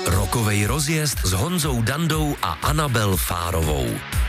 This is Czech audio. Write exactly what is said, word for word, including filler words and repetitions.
Rokovej rozjezd s Honzou Dandou a Anabel Fárovou.